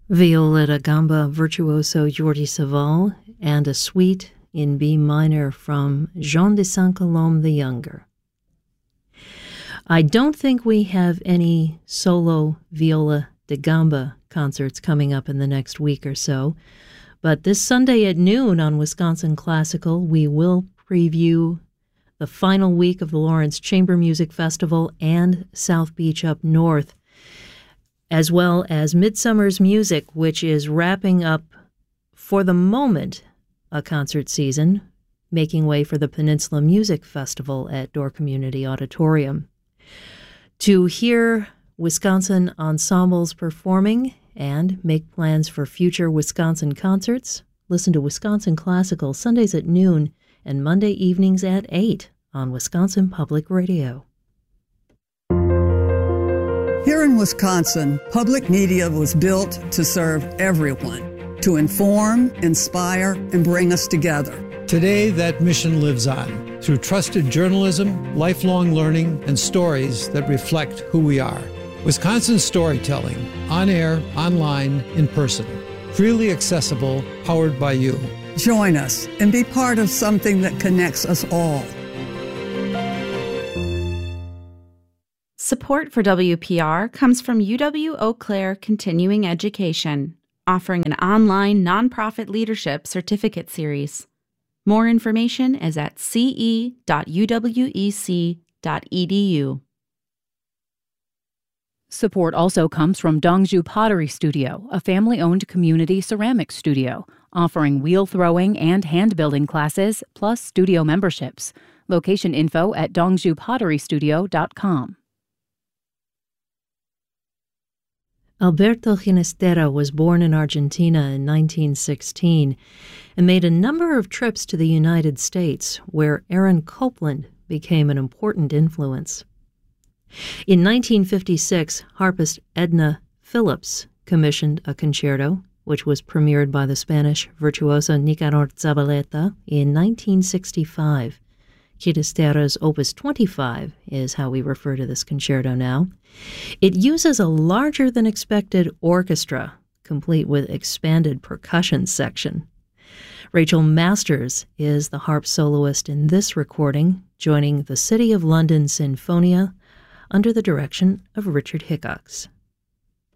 Viola da Gamba virtuoso Jordi Savall, and a suite in B minor from Jean de Saint-Colombe the Younger. I don't think we have any solo Viola da Gamba concerts coming up in the next week or so, but this Sunday at noon on Wisconsin Classical, we will preview the final week of the Lawrence Chamber Music Festival and South Beach Up North, as well as Midsummer's Music, which is wrapping up, for the moment, a concert season, making way for the Peninsula Music Festival at Door Community Auditorium. To hear Wisconsin ensembles performing and make plans for future Wisconsin concerts, listen to Wisconsin Classical Sundays at noon and Monday evenings at 8 on Wisconsin Public Radio. Here in Wisconsin, public media was built to serve everyone, to inform, inspire, and bring us together. Today, that mission lives on through trusted journalism, lifelong learning, and stories that reflect who we are. Wisconsin storytelling, on air, online, in person, freely accessible, powered by you. Join us and be part of something that connects us all. Support for WPR comes from UW Eau Claire Continuing Education, offering an online nonprofit leadership certificate series. More information is at ce.uwec.edu. Support also comes from Dongju Pottery Studio, a family-owned community ceramics studio, offering wheel throwing and hand-building classes, plus studio memberships. Location info at dongjupotterystudio.com. Alberto Ginastera was born in Argentina in 1916 and made a number of trips to the United States, where Aaron Copland became an important influence. In 1956, harpist Edna Phillips commissioned a concerto, which was premiered by the Spanish virtuoso Nicanor Zabaleta in 1965. Ginastera's Opus 25 is how we refer to this concerto now. It uses a larger-than-expected orchestra, complete with expanded percussion section. Rachel Masters is the harp soloist in this recording, joining the City of London Sinfonia under the direction of Richard Hickox.